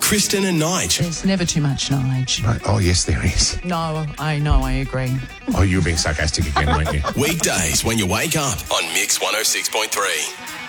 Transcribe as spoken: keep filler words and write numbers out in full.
Kristen and Nige. There's never too much, Nige. Right. Oh, yes, there is. No, I know, I agree. Oh, you were being sarcastic again, weren't you? Weekdays when you wake up on Mix one oh six point three.